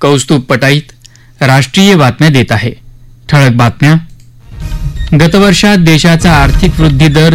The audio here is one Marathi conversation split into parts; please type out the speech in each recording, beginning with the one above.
कौस्तुभ पटाईत राष्ट्रीय बातम्या देत आहे. ठळक बातम्या. गतवर्षात देशाचा आर्थिक वृद्धी दर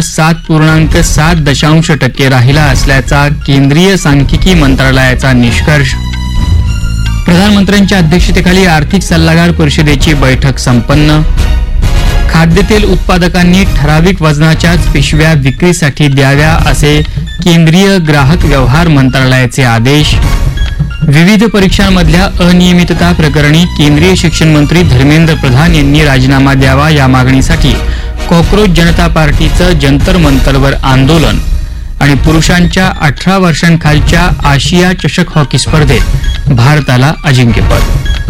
7.7% राहिला असल्याचा केंद्रीय सांख्यिकी मंत्रालयाचा निष्कर्ष. प्रधानमंत्र्यांच्या अध्यक्षतेखाली आर्थिक सल्लागार परिषदेची बैठक संपन्न. खाद्यतेल उत्पादकांनी ठराविक वजनाच्याच पिशव्या विक्रीसाठी द्याव्या असे केंद्रीय ग्राहक व्यवहार मंत्रालयाचे आदेश. विविध परीक्षांमधल्या अनियमितता प्रकरणी केंद्रीय शिक्षण मंत्री धर्मेंद्र प्रधान यांनी राजीनामा द्यावा या मागणीसाठी कॉक्रोच जनता पार्टीचं जंतर मंतरवर आंदोलन. आणि पुरुषांच्या 18 वर्षांखालच्या आशिया चषक हॉकी स्पर्धेत भारताला अजिंक्यपद.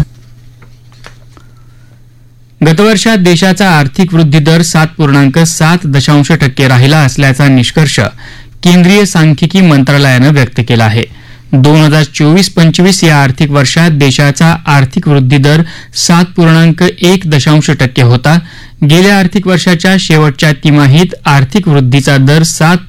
गतवर्षात देशाचा आर्थिक वृद्धी दर 7.7% राहिला असल्याचा निष्कर्ष केंद्रीय सांख्यिकी मंत्रालयानं व्यक्त केला आहे. 2024-25 या आर्थिक वर्षात देशाचा आर्थिक वृद्धी दर 7.1% होता. गेल्या आर्थिक वर्षाच्या शेवटच्या तिमाहीत आर्थिक वृद्धीचा दर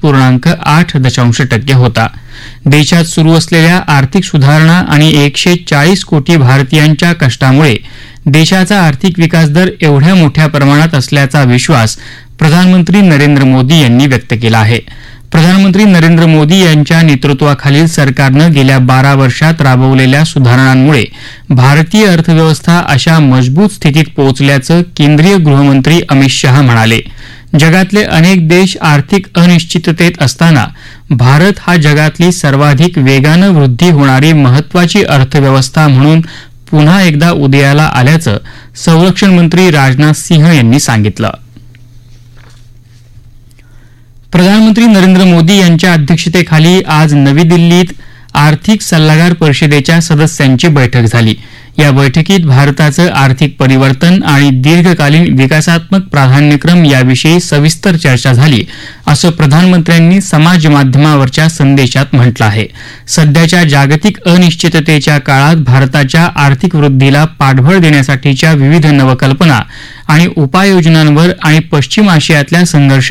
7.8% होता. देशात सुरू असलेल्या आर्थिक सुधारणा आणि 140 कोटी भारतीयांच्या कष्टामुळे देशाचा आर्थिक विकास दर एवढ्या मोठ्या प्रमाणात असल्याचा विश्वास प्रधानमंत्री नरेंद्र मोदी यांनी व्यक्त केला आहे. प्रधानमंत्री नरेंद्र मोदी यांच्या नेतृत्वाखालील सरकारनं गेल्या 12 वर्षात राबवलेल्या सुधारणांमुळे भारतीय अर्थव्यवस्था अशा मजबूत स्थितीत पोहोचल्याचं केंद्रीय गृहमंत्री अमित शहा म्हणाले. जगातले अनेक देश आर्थिक अनिश्चिततेत असताना भारत हा जगातली सर्वाधिक वेगानं वृद्धी होणारी महत्वाची अर्थव्यवस्था म्हणून पुन्हा एकदा उदयाला आल्याचं संरक्षण मंत्री राजनाथ सिंह यांनी सांगितलं. प्रधानमंत्री नरेंद्र मोदी यांच्या अध्यक्षतेखाली आज नवी दिल्लीत आर्थिक सल्लागार परिषदेच्या सदस्यांची बैठक झाली. या बैठकीत भारताचं आर्थिक परिवर्तन आणि दीर्घकालीन विकासात्मक प्राधान्यक्रम याविषयी सविस्तर चर्चा झाली असं प्रधानमंत्र्यांनी समाज माध्यमावरच्या संदेशात म्हटलं आहे. सध्याच्या जागतिक अनिश्चिततेच्या काळात भारताच्या आर्थिक वृद्धीला पाठबळ देण्यासाठीच्या विविध नवकल्पना आणि उपाययोजनांवर आणि पश्चिम आशियातल्या संघर्ष